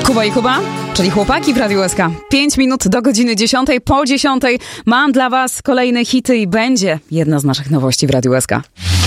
Kuba i Kuba, czyli chłopaki w Radiu SK. 5 minut do godziny 10. Po 10 mam dla was kolejne hity i będzie jedna z naszych nowości w Radiu SK.